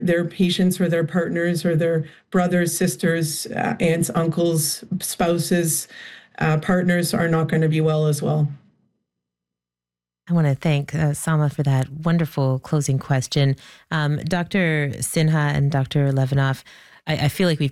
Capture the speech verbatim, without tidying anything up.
their patients or their partners or their brothers, sisters, uh, aunts, uncles, spouses, uh, partners are not going to be well as well. I want to thank uh, Salma for that wonderful closing question. Um, Doctor Sinha and Doctor Levinoff, I, I feel like we've